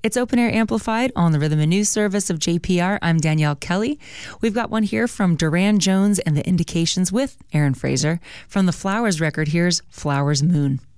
It's Open Air Amplified on the Rhythm and News Service of JPR. I'm Danielle Kelly. We've got one here from Duran Jones and the Indications with Aaron Fraser. From the Flowers record, here's Flowers Moon.